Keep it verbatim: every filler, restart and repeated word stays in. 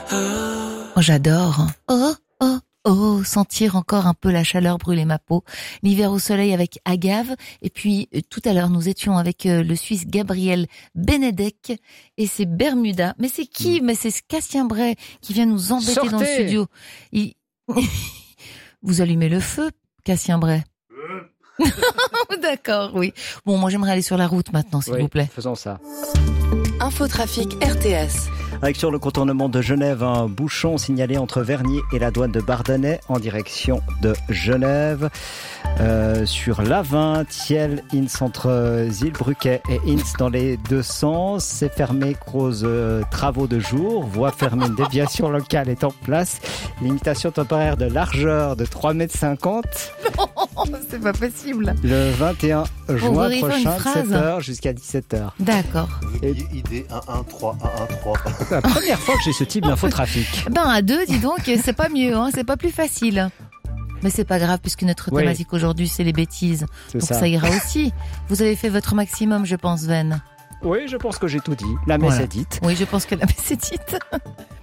Oh, j'adore. Oh, oh, oh, sentir encore un peu la chaleur brûler ma peau. L'hiver au soleil avec Agave. Et puis, euh, tout à l'heure, nous étions avec euh, le Suisse Gabriel Benedek et c'est Bermuda. Mais c'est qui? Mais c'est Cassien Bray qui vient nous embêter Sortez dans le studio. Il... Vous allumez le feu, Cassien Bray? D'accord, oui. Bon, moi j'aimerais aller sur la route maintenant, s'il Oui, vous plaît. faisons ça. Infotrafic R T S. Avec sur le contournement de Genève, un bouchon signalé entre Vernier et la douane de Bardonnay en direction de Genève. Euh, sur l'A vingt, Thiel, Inns entre Zilbrucket et Inns dans les deux sens. C'est fermé cause euh, travaux de jour. Voie fermée, une déviation locale est en place. Limitation temporaire de largeur de trois mètres cinquante. Oh, c'est pas possible. Le vingt et un juin vérifie une prochain, de phrase. sept heures jusqu'à dix-sept heures. D'accord. Et- I D un un trois un un trois. C'est la première fois que j'ai ce type d'infotrafic. Ben à deux, dis donc, c'est pas mieux, hein, c'est pas plus facile. Mais c'est pas grave puisque notre Oui. thématique aujourd'hui c'est les bêtises. C'est Donc ça. ça. ira aussi. Vous avez fait votre maximum, je pense, Ven. Oui, je pense que j'ai tout dit. La messe Voilà. est dite. Oui, je pense que la c'est dite.